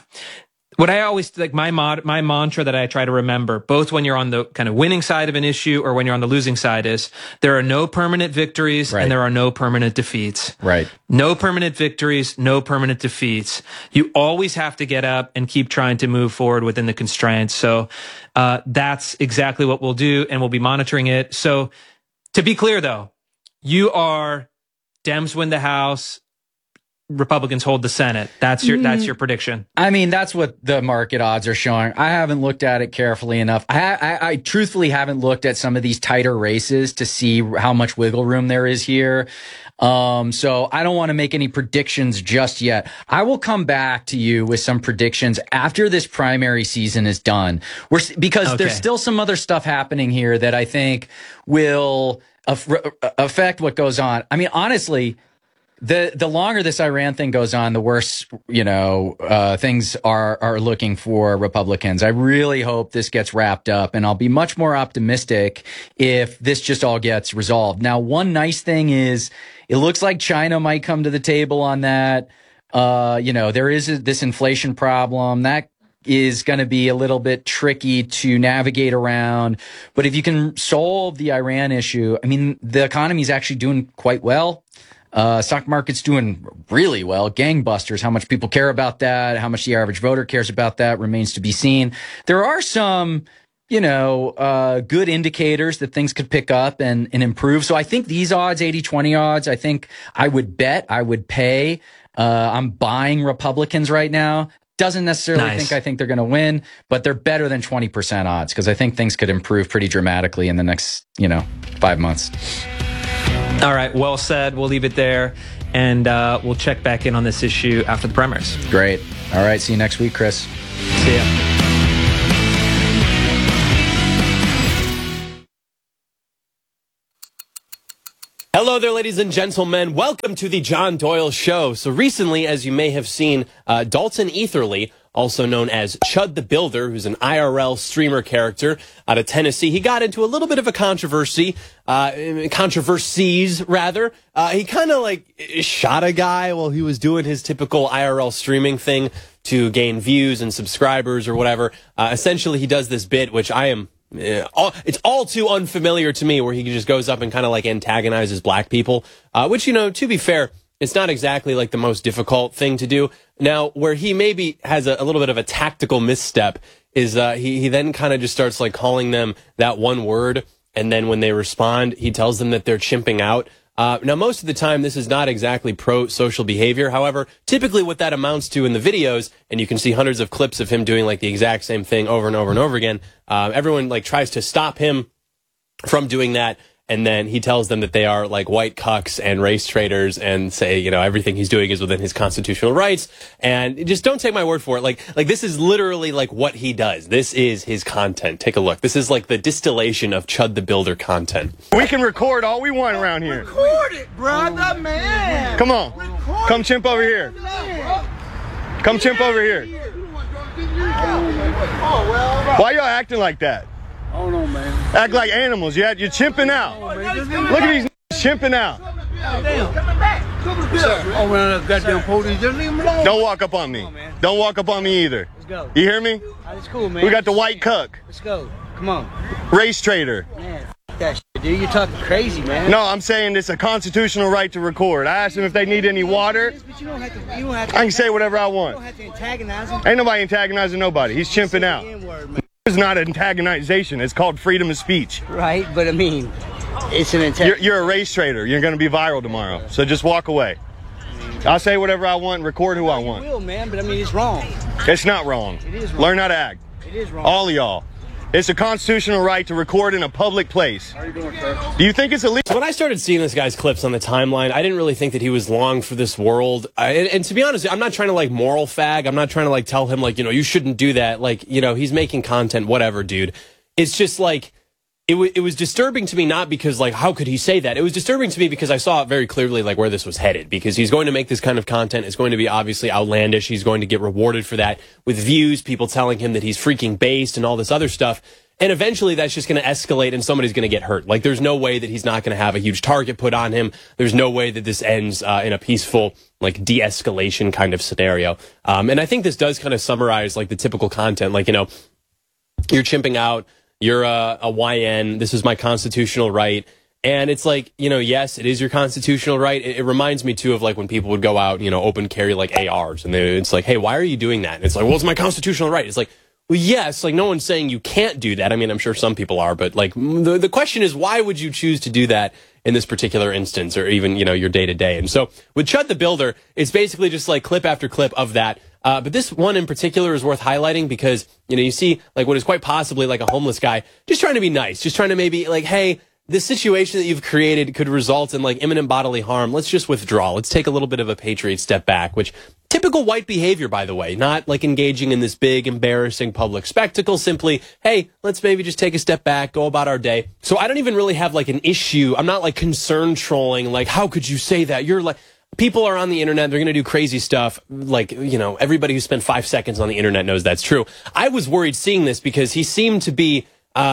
what I always, like my mod, my mantra that I try to remember, both when you're on the kind of winning side of an issue or when you're on the losing side, is there are no permanent victories right. and there are no permanent defeats. Right. No permanent victories, no permanent defeats. You always have to get up and keep trying to move forward within the constraints. So uh, that's exactly what we'll do, and we'll be monitoring it. So to be clear, though, you are Dems win the House, Republicans hold the Senate. That's your, that's your prediction. I mean, that's what the market odds are showing. I haven't looked at it carefully enough. I, I, I truthfully haven't looked at some of these tighter races to see how much wiggle room there is here. Um, so I don't want to make any predictions just yet. I will come back to you with some predictions after this primary season is done. We're, because okay. there's still some other stuff happening here that I think will af- affect what goes on. I mean, honestly, The the longer this Iran thing goes on, the worse, you know, uh, things are, are looking for Republicans. I really hope this gets wrapped up, and I'll be much more optimistic if this just all gets resolved. Now, one nice thing is it looks like China might come to the table on that. Uh, you know, there is a, this inflation problem that is going to be a little bit tricky to navigate around. But if you can solve the Iran issue, I mean, the economy is actually doing quite well. Uh, stock market's doing really well. Gangbusters. How much people care about that, how much the average voter cares about that remains to be seen. There are some, you know, uh, good indicators that things could pick up and, and improve. So I think these odds, eighty twenty odds, I think I would bet, I would pay. Uh, I'm buying Republicans right now. Doesn't necessarily Nice. think I think they're going to win, but they're better than twenty percent odds because I think things could improve pretty dramatically in the next, you know, five months. All right, well said. We'll leave it there, and uh, we'll check back in on this issue after the primaries. Great. All right, see you next week, Chris. See ya. Hello there, ladies and gentlemen. Welcome to the John Doyle Show. So recently, as you may have seen, uh, Dalton Etherly, also known as Chud the Builder, who's an I R L streamer character out of Tennessee, he got into a little bit of a controversy, uh, controversies rather. Uh, he kind of like shot a guy while he was doing his typical I R L streaming thing to gain views and subscribers or whatever. Uh, essentially, he does this bit, which I am... Yeah, all, it's all too unfamiliar to me, where he just goes up and kind of like antagonizes black people, uh, which, you know, to be fair, it's not exactly like the most difficult thing to do. Now, where he maybe has a, a little bit of a tactical misstep is uh, he, he then kind of just starts like calling them that one word. And then when they respond, he tells them that they're chimping out. Uh, now, most of the time, this is not exactly pro-social behavior. However, typically what that amounts to in the videos, and you can see hundreds of clips of him doing like the exact same thing over and over and over again, uh, everyone like tries to stop him from doing that. And then he tells them that they are like white cucks and race traders and say, you know, everything he's doing is within his constitutional rights. And just don't take my word for it. Like, like this is literally like what he does. This is his content. Take a look. This is like the distillation of Chud the Builder content. We can record all we want around here. Record it, brother, man. Come on. Record Come chimp over here. Come chimp over here. Why y'all acting like that? Oh no, man. Act like animals. Yeah, you're chimping out. Look at these chimping out. Oh man, that goddamn police, just leave him alone. Don't walk up on me. Don't walk up on me either. Let's go. You hear me? It's cool, man. We got the white cuck. Let's go. Come on. Race trader. Man, f that shit, dude. You're talking crazy, man. No, I'm saying it's a constitutional right to record. I asked them if they need any water. But you don't have to. You don't have to. I can say whatever I You want. don't have to antagonize him. Ain't nobody antagonizing nobody. He's chimping out. Say the N-word, man. It's not antagonization. It's called freedom of speech. Right, but I mean, it's an You're, antagonization. you're a race trader. You're going to be viral tomorrow. So just walk away. I'll say whatever I want and record who I You want. will, man, but I mean, it's wrong. It's not wrong. It is wrong. Learn how to act. It is wrong. All of y'all. It's a constitutional right to record in a public place. How you doing, sir? Do you think it's illegal? So when I started seeing this guy's clips on the timeline, I didn't really think that he was long for this world. I, and, and to be honest, I'm not trying to like moral fag. I'm not trying to like tell him like, you know, you shouldn't do that. Like, you know, he's making content, whatever, dude. It's just like, it, w- it was disturbing to me, not because like, how could he say that? It was disturbing to me because I saw very clearly like where this was headed, because he's going to make this kind of content. It's going to be obviously outlandish. He's going to get rewarded for that with views, people telling him that he's freaking based and all this other stuff. And eventually that's just going to escalate and somebody's going to get hurt. Like, there's no way that he's not going to have a huge target put on him. There's no way that this ends uh, in a peaceful, like, de-escalation kind of scenario. Um, and I think this does kind of summarize, like, the typical content. Like, you know, you're chimping out, you're a, a Y N, this is my constitutional right. And it's like, you know, yes, it is your constitutional right. It, it reminds me, too, of, like, when people would go out, you know, open carry, like, A Rs. And they, it's like, hey, why are you doing that? And it's like, well, it's my constitutional right. It's like, well, yes, like no one's saying you can't do that. I mean, I'm sure some people are, but like the, the question is, why would you choose to do that in this particular instance, or even, you know, your day to day? And so with Chud the Builder, it's basically just like clip after clip of that. Uh, but this one in particular is worth highlighting because, you know, you see like what is quite possibly like a homeless guy just trying to be nice, just trying to maybe like, hey, this situation that you've created could result in like imminent bodily harm. Let's just withdraw. Let's take a little bit of a patriot step back, which typical white behavior, by the way, not like engaging in this big, embarrassing public spectacle. Simply, hey, let's maybe just take a step back, go about our day. So I don't even really have like an issue. I'm not like concern trolling. Like, how could you say that? You're like, people are on the internet. They're going to do crazy stuff. Like, you know, everybody who spent five seconds on the internet knows that's true. I was worried seeing this because he seemed to be, uh,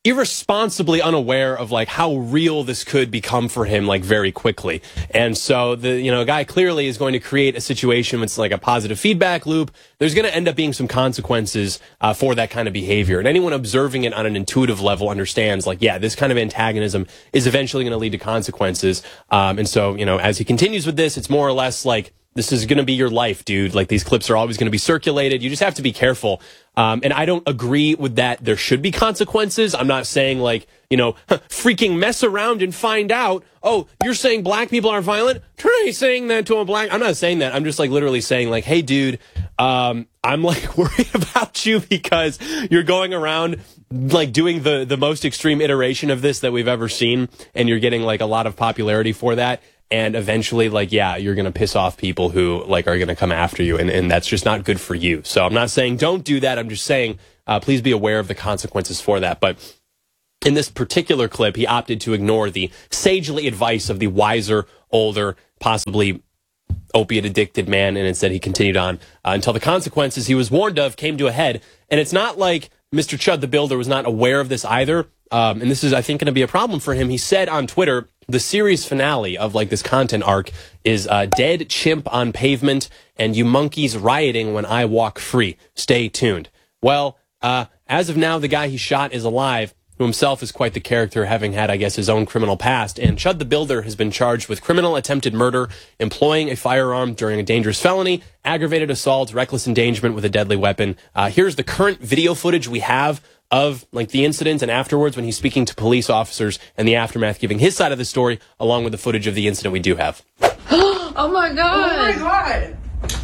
irresponsibly unaware of like how real this could become for him like very quickly. And so the you know guy clearly is going to create a situation with like a positive feedback loop. There's going to end up being some consequences uh, for that kind of behavior. And anyone observing it on an intuitive level understands like, yeah, this kind of antagonism is eventually going to lead to consequences. Um, and so, you know, as he continues with this, it's more or less like, this is going to be your life, dude. Like, these clips are always going to be circulated. You just have to be careful. Um, and I don't agree with that. There should be consequences. I'm not saying, like, you know, freaking mess around and find out. Oh, you're saying black people aren't violent? Try saying that to a black. I'm not saying that. I'm just, like, literally saying, like, hey, dude, um, I'm, like, worried about you because you're going around, like, doing the, the most extreme iteration of this that we've ever seen. And you're getting, like, a lot of popularity for that. And eventually, like, yeah, you're going to piss off people who, like, are going to come after you. And, and that's just not good for you. So I'm not saying don't do that. I'm just saying uh, please be aware of the consequences for that. But in this particular clip, he opted to ignore the sagely advice of the wiser, older, possibly opiate-addicted man. And instead, he continued on uh, until the consequences he was warned of came to a head. And it's not like Mister Chud the Builder was not aware of this either. Um, and this is, I think, going to be a problem for him. He said on Twitter, the series finale of like this content arc is uh, dead chimp on pavement and you monkeys rioting when I walk free. Stay tuned. Well, uh, as of now, the guy he shot is alive, who himself is quite the character, having had, I guess, his own criminal past. And Chud the Builder has been charged with criminal attempted murder, employing a firearm during a dangerous felony, aggravated assault, reckless endangerment with a deadly weapon. Uh, here's the current video footage we have of like the incident and afterwards when he's speaking to police officers and the aftermath, giving his side of the story along with the footage of the incident we do have. Oh my god! Oh my god!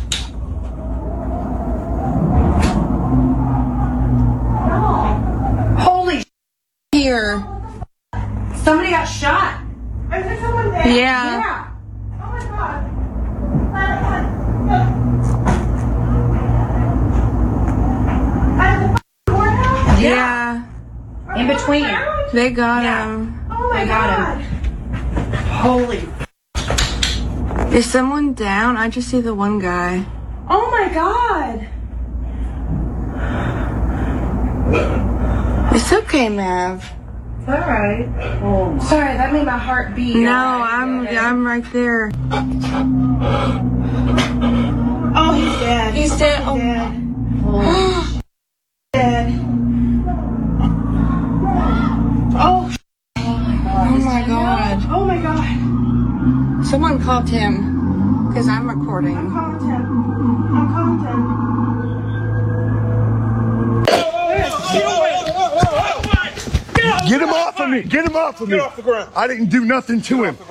Oh. Holy here! Somebody got shot. I think someone there. Yeah. yeah. Oh my god! Yeah. In between. They got yeah. him. Oh my they got god. him. Holy. Is someone down? I just see the one guy. Oh my god. It's okay, Mav. It's alright. Oh. Sorry, that made my heart beat. No, I'm okay. I'm right there. Oh, he's dead. He's dead. He's oh. dead. Oh. dead. Oh, oh my god. Oh my god. Someone called him, because I'm recording. I'm calling him. I'm calling him. Get him off of me. Get him off of me. Get off the ground. I didn't do nothing to him.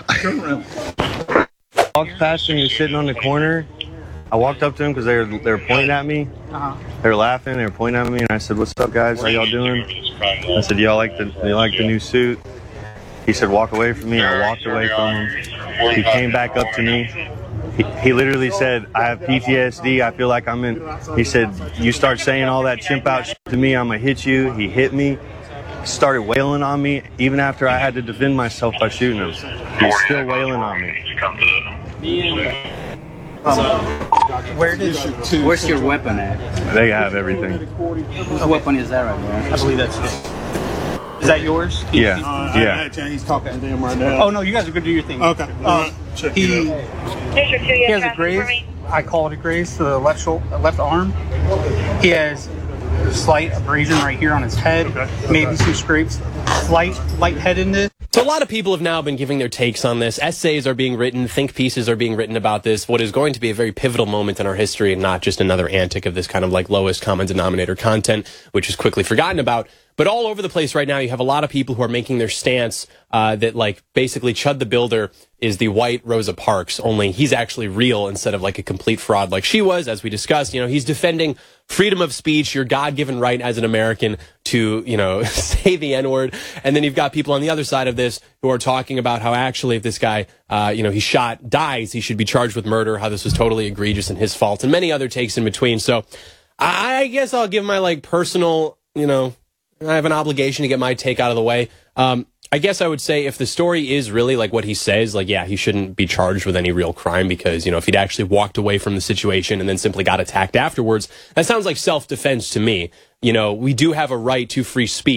I walked past him. He was sitting on the corner. I walked up to him because they were, they were pointing at me. Uh-huh. They were laughing. They were pointing at me. And I said, what's up, guys? How y'all doing? I said, y'all like the, you like the new suit? He said, walk away from me. I walked away from him. He came back up to me. He, he literally said, I have P T S D. I feel like I'm in. He said, you start saying all that chimp out shit to me, I'm going to hit you. He hit me. Started wailing on me even after I had to defend myself by shooting him. He was still wailing on me. Um, where did where's your weapon at? They have everything. What weapon is that right there? I believe that's it. Is that yours? He, yeah. Uh, yeah. He's talking to them right now. Oh no, you guys are going to do your thing. Okay. Uh, he, he has a graze. I call it a graze to the left shoulder, left arm. He has a slight abrasion right here on his head. Okay. Maybe some scrapes. Slight lightheadedness. So a lot of people have now been giving their takes on this. Essays are being written, think pieces are being written about this, what is going to be a very pivotal moment in our history and not just another antic of this kind of like lowest common denominator content, which is quickly forgotten about. But all over the place right now, you have a lot of people who are making their stance uh, that like basically Chud the Builder is the white Rosa Parks, only he's actually real instead of like a complete fraud like she was, as we discussed. You know, he's defending freedom of speech, your God-given right as an American to, you know, say the N-word. And then you've got people on the other side of this who are talking about how actually if this guy, uh, you know, he shot, dies, he should be charged with murder, how this was totally egregious and his fault, and many other takes in between. So I guess I'll give my like personal, you know, I have an obligation to get my take out of the way. Um, I guess I would say if the story is really like what he says, like, yeah, he shouldn't be charged with any real crime because, you know, if he'd actually walked away from the situation and then simply got attacked afterwards, that sounds like self-defense to me. You know, we do have a right to free speech,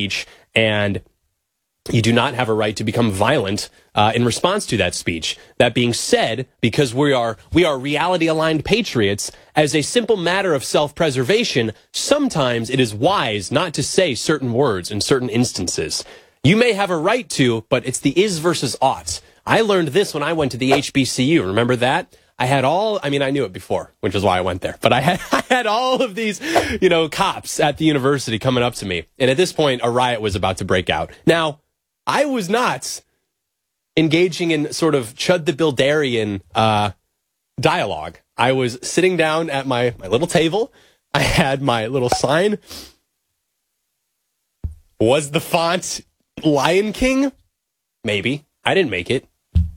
And you do not have a right to become violent uh, in response to that speech. That being said, because we are we are reality-aligned patriots, as a simple matter of self-preservation, sometimes it is wise not to say certain words in certain instances. You may have a right to, but it's the is versus ought. I learned this when I went to the H B C U. Remember that? I had all, I mean, I knew it before, which is why I went there. But I had, I had all of these, you know, cops at the university coming up to me. And at this point, a riot was about to break out. Now, I was not engaging in sort of Chud the Bildarian uh, dialogue. I was sitting down at my, my little table. I had my little sign. Was the font Lion King? Maybe. I didn't make it.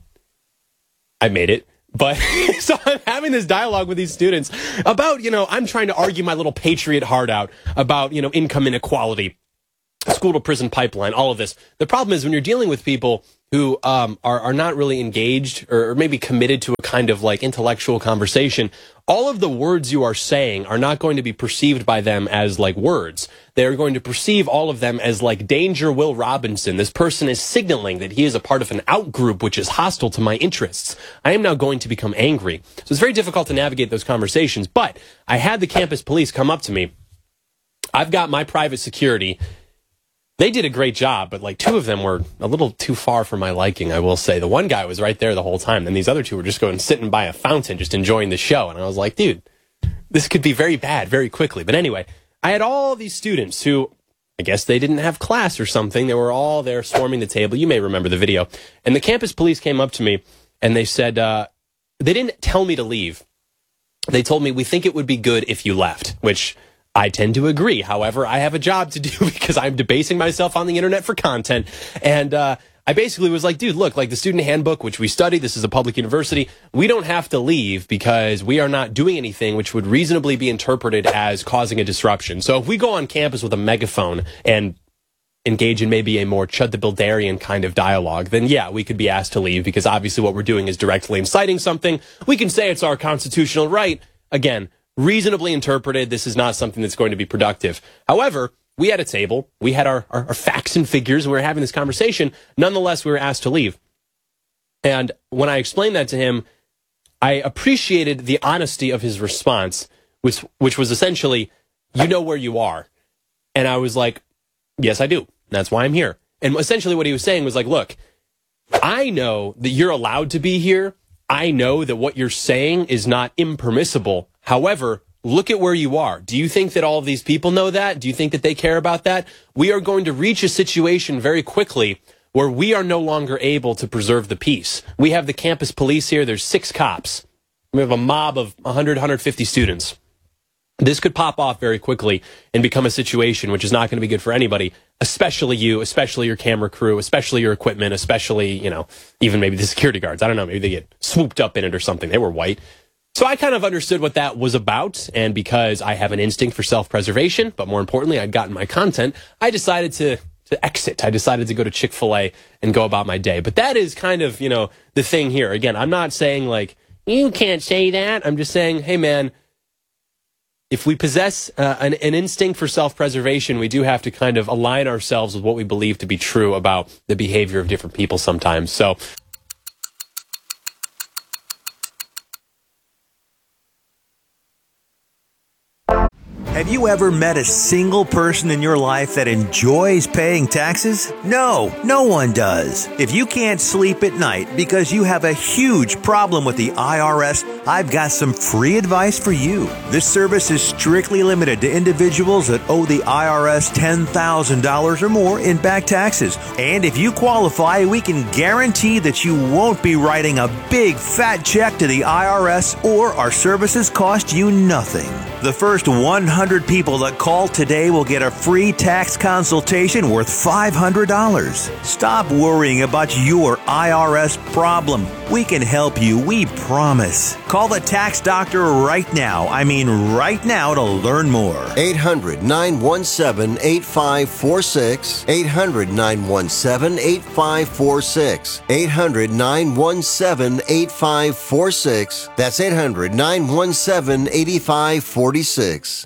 I made it. But so I'm having this dialogue with these students about, you know, I'm trying to argue my little patriot heart out about, you know, income inequality, school to prison pipeline, all of this. The problem is when you're dealing with people who um, are, are not really engaged or, or maybe committed to a kind of like intellectual conversation, all of the words you are saying are not going to be perceived by them as like words. They're going to perceive all of them as like danger Will Robinson. This person is signaling that he is a part of an out-group which is hostile to my interests. I am now going to become angry. So it's very difficult to navigate those conversations. But I had the campus police come up to me. I've got my private security. They did a great job, but like two of them were a little too far for my liking, I will say. The one guy was right there the whole time, and these other two were just going sitting by a fountain, just enjoying the show. And I was like, dude, this could be very bad very quickly. But anyway, I had all these students who, I guess they didn't have class or something. They were all there swarming the table. You may remember the video. And the campus police came up to me, and they said, uh, they didn't tell me to leave. They told me, we think it would be good if you left, which I tend to agree. However, I have a job to do because I'm debasing myself on the internet for content. And uh, I basically was like, dude, look, like the student handbook, which we study, this is a public university, we don't have to leave because we are not doing anything which would reasonably be interpreted as causing a disruption. So if we go on campus with a megaphone and engage in maybe a more Chud the Bildarian kind of dialogue, then yeah, we could be asked to leave because obviously what we're doing is directly inciting something. We can say it's our constitutional right. Again, reasonably interpreted, this is not something that's going to be productive. However, we had a table, we had our, our, our facts and figures, and we were having this conversation. Nonetheless, we were asked to leave. And when I explained that to him, I appreciated the honesty of his response, which, which was essentially, you know where you are. And I was like, yes, I do. That's why I'm here. And essentially what he was saying was like, look, I know that you're allowed to be here. I know that what you're saying is not impermissible. However, look at where you are. Do you think that all of these people know that? Do you think that they care about that? We are going to reach a situation very quickly where we are no longer able to preserve the peace. We have the campus police here. There's six cops. We have a mob of one hundred, one hundred fifty students. This could pop off very quickly and become a situation which is not going to be good for anybody, especially you, especially your camera crew, especially your equipment, especially, you know, even maybe the security guards. I don't know. Maybe they get swooped up in it or something. They were white. So I kind of understood what that was about, and because I have an instinct for self-preservation, but more importantly, I'd gotten my content, I decided to to exit. I decided to go to Chick-fil-A and go about my day. But that is kind of, you know, the thing here. Again, I'm not saying, like, you can't say that. I'm just saying, hey, man, if we possess uh, an, an instinct for self-preservation, we do have to kind of align ourselves with what we believe to be true about the behavior of different people sometimes. So have you ever met a single person in your life that enjoys paying taxes? No, no one does. If you can't sleep at night because you have a huge problem with the I R S, I've got some free advice for you. This service is strictly limited to individuals that owe the I R S ten thousand dollars or more in back taxes. And if you qualify, we can guarantee that you won't be writing a big fat check to the I R S, or our services cost you nothing. The first one hundred people that call today will get a free tax consultation worth five hundred dollars. Stop worrying about your I R S problem. We can help you, we promise. Call the tax doctor right now. I mean right now to learn more. eight hundred, nine one seven, eight five four six. eight hundred, nine one seven, eight five four six. eight hundred, nine one seven, eight five four six. That's eight hundred, nine one seven, eight five four six.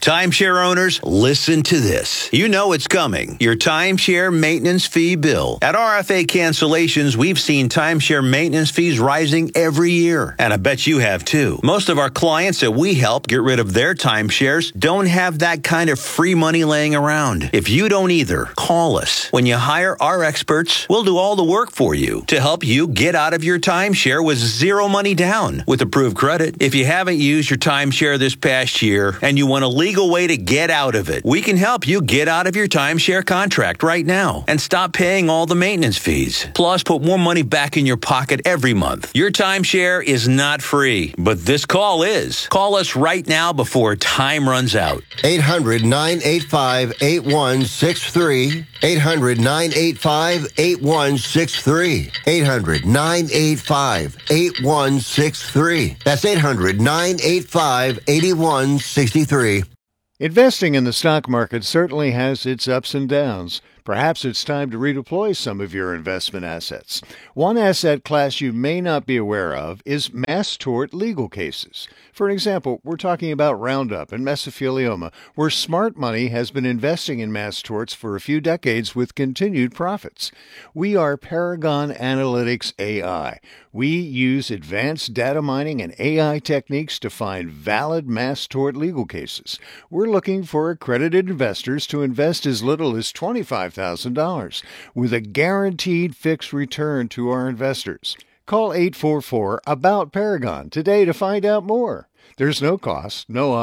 Timeshare owners, listen to this. You know it's coming. Your timeshare maintenance fee bill. At R F A Cancellations, we've seen timeshare maintenance fees rising every year. And I bet you have too. Most of our clients that we help get rid of their timeshares don't have that kind of free money laying around. If you don't either, call us. When you hire our experts, we'll do all the work for you to help you get out of your timeshare with zero money down with approved credit. If you haven't used your timeshare this past year and you want a legal way to get out of it, we can help you get out of your timeshare contract right now and stop paying all the maintenance fees. Plus, put more money back in your pocket every month. Your timeshare is not free, but this call is. Call us right now before time runs out. eight hundred, nine eight five, eight one six three. eight hundred, nine eight five, eight one six three. eight hundred, nine eight five, eight one six three. That's eight hundred, nine eight five, eight one six three. Investing in the stock market certainly has its ups and downs. Perhaps it's time to redeploy some of your investment assets. One asset class you may not be aware of is mass tort legal cases. For example, we're talking about Roundup and mesothelioma, where smart money has been investing in mass torts for a few decades with continued profits. We are Paragon Analytics A I. We use advanced data mining and A I techniques to find valid mass tort legal cases. We're looking for accredited investors to invest as little as twenty-five thousand dollars with a guaranteed fixed return to our investors. Call eight four four, A B O U T, Paragon today to find out more. There's no cost, no